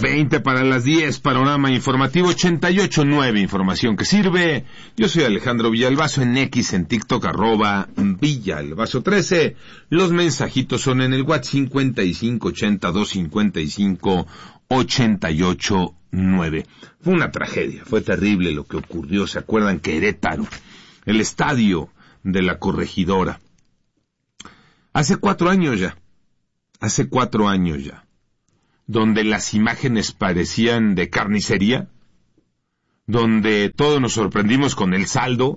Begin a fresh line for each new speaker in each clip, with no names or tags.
20 para las 10, panorama informativo 88.9, información que sirve. Yo soy Alejandro Villalbazo, en X, en TikTok, @Villalbazo13. Los mensajitos son en el WhatsApp 5580-255-88.9. Fue una tragedia, fue terrible lo que ocurrió. ¿Se acuerdan? Querétaro, el estadio de la Corregidora. Hace 4 años ya, donde las imágenes parecían de carnicería, donde todos nos sorprendimos con el saldo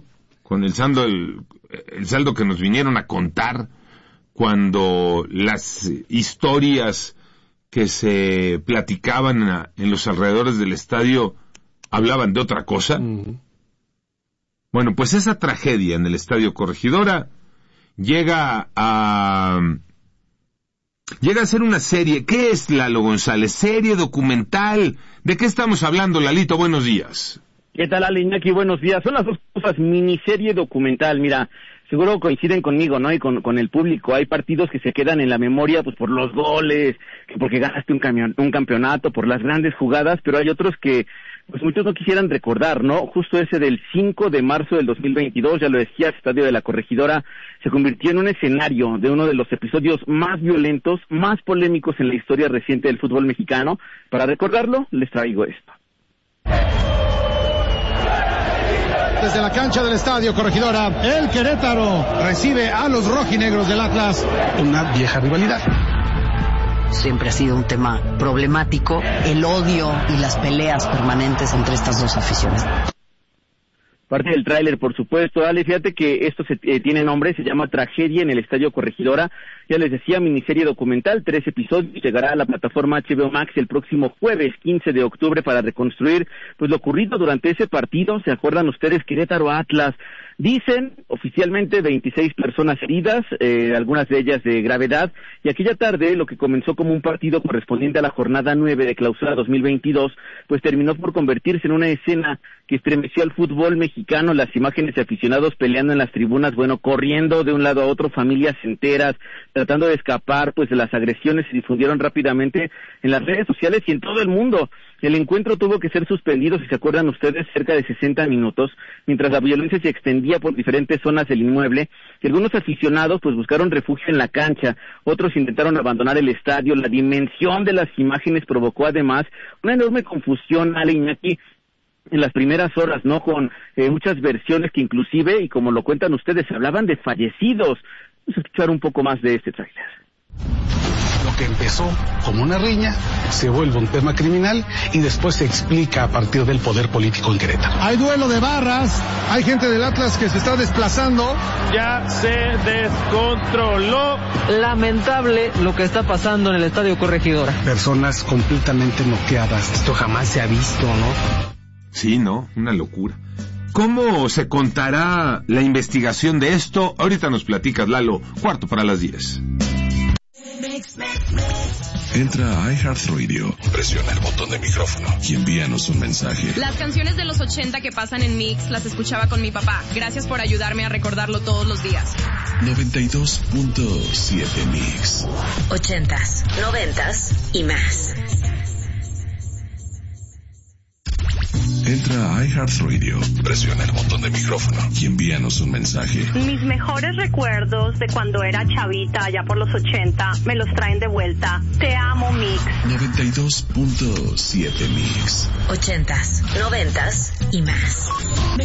que nos vinieron a contar, cuando las historias que se platicaban en los alrededores del estadio hablaban de otra cosa. Bueno, pues esa tragedia en el Estadio Corregidora llega a ser una serie. ¿Qué es, Lalo González? ¿Serie, documental? ¿De qué estamos hablando, Lalito? Buenos días.
¿Qué tal, Ale, Iñaki? Buenos días. Son las dos cosas, miniserie, documental. Mira, seguro coinciden conmigo, ¿no? Y con el público. Hay partidos que se quedan en la memoria, pues por los goles, porque ganaste un campeonato, por las grandes jugadas, pero hay otros que pues muchos no quisieran recordar, ¿no? Justo ese del 5 de marzo del 2022, ya lo decía, el Estadio de la Corregidora se convirtió en un escenario de uno de los episodios más violentos, más polémicos en la historia reciente del fútbol mexicano. Para recordarlo, les traigo esto.
Desde la cancha del Estadio Corregidora, el Querétaro recibe a los rojinegros del Atlas, una vieja rivalidad.
Siempre ha sido un tema problemático, el odio y las peleas permanentes entre estas dos aficiones.
Parte del tráiler, por supuesto. Ale, fíjate que esto tiene nombre, se llama Tragedia en el Estadio Corregidora. Ya les decía, miniserie documental, 3 episodios, llegará a la plataforma HBO Max el próximo jueves 15 de octubre para reconstruir pues lo ocurrido durante ese partido. ¿Se acuerdan ustedes? Querétaro Atlas. Dicen oficialmente 26 personas heridas, algunas de ellas de gravedad, y aquella tarde lo que comenzó como un partido correspondiente a la jornada 9 de clausura 2022, pues terminó por convertirse en una escena que estremeció al fútbol mexicano. Las imágenes de aficionados peleando en las tribunas, bueno, corriendo de un lado a otro, familias enteras, tratando de escapar pues de las agresiones, se difundieron rápidamente en las redes sociales y en todo el mundo. El encuentro tuvo que ser suspendido, si se acuerdan ustedes, cerca de 60 minutos, mientras la violencia se extendía por diferentes zonas del inmueble, y algunos aficionados pues buscaron refugio en la cancha, otros intentaron abandonar el estadio. La dimensión de las imágenes provocó además una enorme confusión, Ale, Iñaki, en las primeras horas, ¿no? Con muchas versiones que inclusive, y como lo cuentan ustedes, hablaban de fallecidos. Vamos a escuchar un poco más de este tráiler.
Lo que empezó como una riña se vuelve un tema criminal y después se explica a partir del poder político en Querétaro. Hay duelo de barras, hay gente del Atlas que se está desplazando.
Ya se descontroló.
Lamentable lo que está pasando en el Estadio Corregidora.
Personas completamente noqueadas.
Esto jamás se ha visto, ¿no?
Sí, ¿no? Una locura. ¿Cómo se contará la investigación de esto? Ahorita nos platicas, Lalo. 9:45.
Entra a iHeartRadio, presiona el botón de micrófono y envíanos un mensaje.
Las canciones de los 80 que pasan en Mix las escuchaba con mi papá. Gracias por ayudarme a recordarlo todos los días.
92.7 Mix.
80s, 90s y más.
Entra a iHeartRadio, presiona el botón de micrófono y envíanos un mensaje.
Mis mejores recuerdos de cuando era chavita, allá por los 80, me los traen de vuelta. Te amo, Mix.
92.7 Mix.
80s, 90s y más.